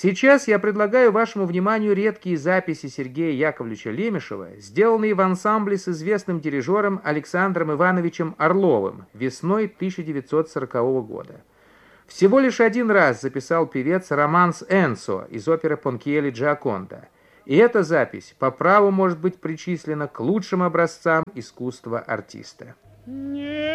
Сейчас я предлагаю вашему вниманию редкие записи Сергея Яковлевича Лемешева, сделанные в ансамбле с известным дирижером Александром Ивановичем Орловым весной 1940 года. Всего лишь один раз записал певец романс «Энцо» из оперы Пончиелли «Джиаконда». И эта запись по праву может быть причислена к лучшим образцам искусства артиста.